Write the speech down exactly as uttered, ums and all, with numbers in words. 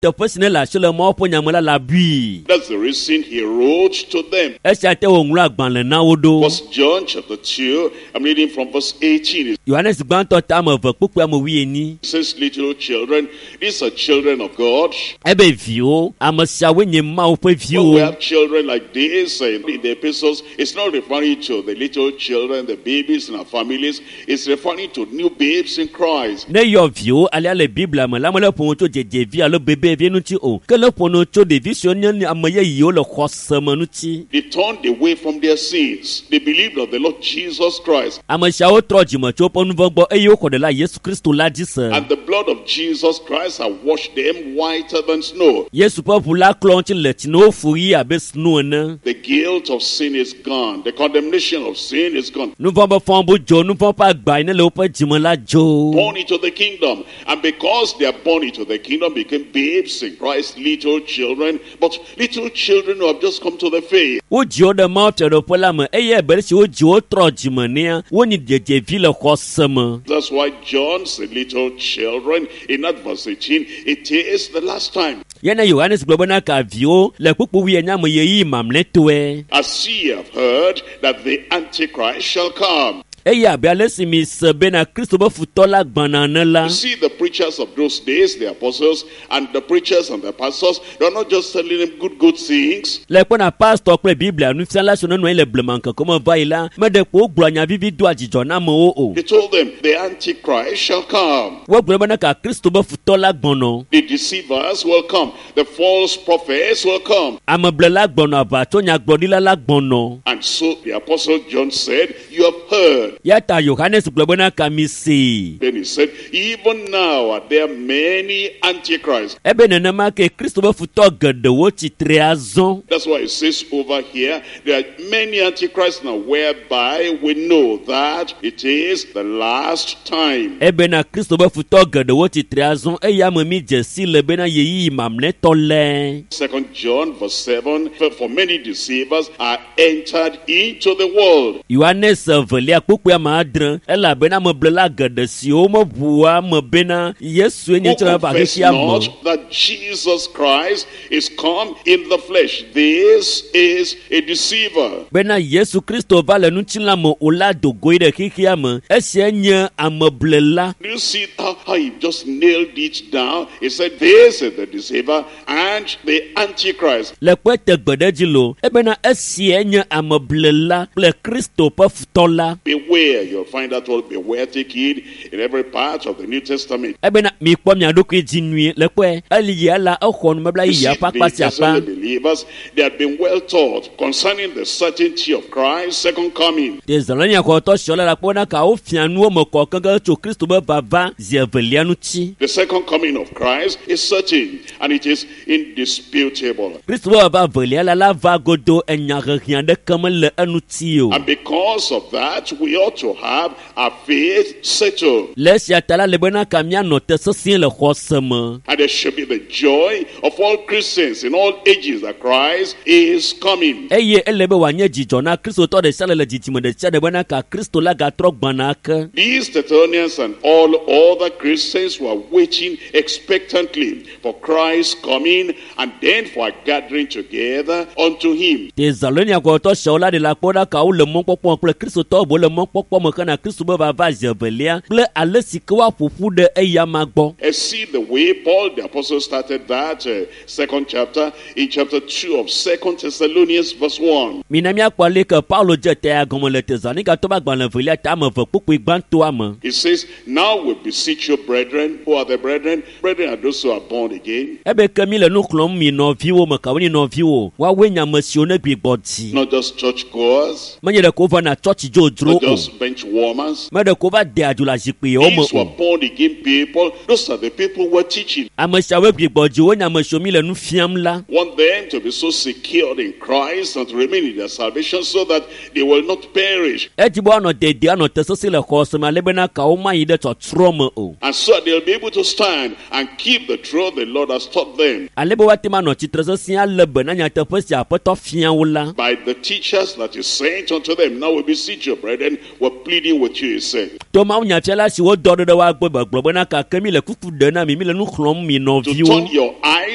tepesine la shole mo po nyamala la bui. That's the reason he wrote to them. Esa te wo ngura agban le na wodo. First John chapter two, I'm reading from verse eighteen. Yohanes gban to ta mo ve pupu am wi eni. It says, little children, these are children of God. Ebe vio, amasia we nyema wo pe When we vio. have children like this uh, in the epistles, it's not referring to the little children, the babies in our families. It's referring to new babes in Christ. Ne yo vio ale ale Bible ma la mo le pon to jeje vi alo bebe vi nu ti o. Ke le pon no to de vision ni amaye yi o le khosama nu ti. They turned away from their sins. They believed on the Lord Jesus Christ. Amasia o troji mo cho pon vo gbo eyo ko de la Yesu Kristo la jisa. And the blood of Jesus Christ has washed them whiter than snow. Yesu pa pula klonchi le ti no furi abe snow na. The guilt of sin is gone. The condemnation of sin is gone. Nu vo ba fon bo jo nu vo pa gba ina le o pa jimo la jo. Born into the kingdom. And because they are born into the kingdom, became babes in Christ, little children. But little children who have just come to the faith. O jo de ma te do pola me eye be si o jo troji mo ne woni jeje vi le khosama. That's why John said, little children, in that verse eighteen, it is the last time. Yana Yohanes globana ka vio le pupu wi nya mo ye yi mamle to e. As ye have heard that the Antichrist shall come. Eya be alesi mi sebe na Kristo bo futola gbana na la. You see, the preachers of those days, the apostles, and the preachers and the pastors, they are not just telling them good, good things. Le pona pastor pe Biblia nu fian la so no le blemanka como vai la me de ko gbanya vivi do ajijo na mo o. They told them the Antichrist shall come. Wo globana ka Kristo bo futola gbono. The deceivers will come. The false prophets will come. Amable la gbono ba to nya gbodila la gbono. And so the apostle John said, you have heard. Yata Yohanes globana ka mi se. Then he said, even now are there many antichrists. Ebe nana ma ke Kristo bo futo gede wo ti treazon. That's why it says over here, there are many antichrists now, whereby we know that it is the last time. Ebe na Kristo bo futo gede wo ti treazon e ya mo mi jesi le be na yeyi mamle tole. Second John verse seven, for, for many deceivers are entered into the world. Yohanes velia kpukpu ma adre ela be na mo blela gede si o mo bua mo be na Yesu enye Who tena ba confess hia mo. not that Jesus Christ is come in the flesh. This is a deceiver. Be na Yesu Kristo va le nu tila mo ola dogo ide hia mo esi enye amoblela. Do you see how, how he just nailed it down? He said, this is the deceiver and the antichrist. Le kwete gbede jilo e be na esi enye amoblela ple Kristo pa futola. Beware, you'll find that all beware, take heed in every part of the New Testament. Ebe na mi kpɔ mia ɖokui dzi nyuie le kpɔe eli ya la exɔ nu mebla You yi see, ya the kpakpa sia Thessalonian kpa. believers, they had been well taught concerning the certainty of Christ's second coming. Tesalonia kɔtɔ siɔ le la kpɔ na ka wo fia nuwo me kɔ keŋkeŋ tso Kristo be vava zi evelia ŋuti. The second coming of Christ is certain and it is indisputable. Kristo be vava velia la la va godo enya hehiã ɖeke mele eŋuti o. And because of that, we ought to have our faith settled. Le esia ta la le bena ka mianɔ te sesĩe le xɔse me. And there should be the joy of all Christians in all ages that Christ is coming. Eye ele be wòanye dzidzɔ na Kristotɔ ɖe sia ɖe le dzidzime ɖe sia ɖe bena ka Kristo la gatrɔ gbana ke. These Thessalonians and all other Christians were waiting expectantly for Christ's coming and then for a gathering together unto him. Tesalonia kɔtɔ siɔ la de la kpɔ ɖa ka wo le mɔkpɔkpɔ kple Kristotɔ bo le mɔkpɔkpɔ me ke na Kristo be vava zi evelia kple ale si ke woaƒoƒu ɖe eya ma gbɔ. And see the way Paul the apostle started that uh, second chapter in chapter two of Second Thessalonians verse one. Mina miakpɔ ale ke Paulo dze te agɔme le Tesalonika to ba agbalẽ velia ta ame eve kpukpui gbãtoa me. It says, now we beseech you, brethren. Who are the brethren? Brethren are those who are born again. Ebe ke mi le nu xlɔm mi nɔviwo me kawo ni nɔviwo woawoe nye ame siwo ne gbi gbɔ dzi. Not just church goers, Menye ɖe ko va na tsɔtsi dzodzro not o. just bench warmers. Me ɖe ko va de adzo le zikpuiwo me These were o. born again people. Those are the people we're teaching. Ame siawoe gbi gbɔ dzi wonye ame siwo mi le nu fiam la. Want them to be so secured in Christ and to remain in their salvation so that they will not perish. Edzi be woanɔ dede anɔ te sesẽ le xɔse me ale bena kawo mayi ɖe tsɔtsrɔ̃ me o. And so they'll be able to stand and keep the truth the Lord has taught them. Ale be woate ma nɔ tsitre sesẽ ale be na nyateƒe si aƒetɔ fia wo la. By the teachers that is sent unto them. Now we beseech you, brethren, we're pleading with you, he said. To mawu nyafiala si wodɔ ɖe ɖe woagbɔ be gblɔ bena kake mi le kuku ɖe na mi mi le nu xlɔm mi To turn nɔviwo. your eyes